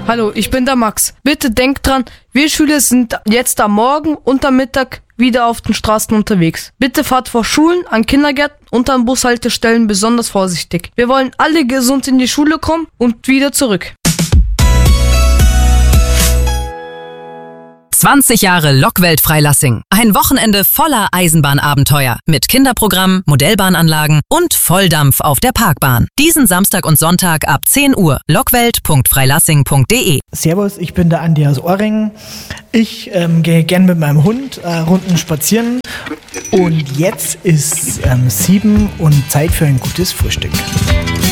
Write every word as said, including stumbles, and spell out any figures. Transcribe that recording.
Hallo, ich bin der Max. Bitte denkt dran, wir Schüler sind jetzt am Morgen und am Mittag wieder auf den Straßen unterwegs. Bitte fahrt vor Schulen, an Kindergärten und an Bushaltestellen besonders vorsichtig. Wir wollen alle gesund in die Schule kommen und wieder zurück. zwanzig Jahre Lokwelt Freilassing. Ein Wochenende voller Eisenbahnabenteuer. Mit Kinderprogramm, Modellbahnanlagen und Volldampf auf der Parkbahn. Diesen Samstag und Sonntag ab zehn Uhr. lockwelt punkt freilassing punkt de. Servus, ich bin der Andi aus Ohrringen. Ich ähm, gehe gern mit meinem Hund äh, Runden spazieren. Und jetzt ist ähm, sieben und Zeit für ein gutes Frühstück.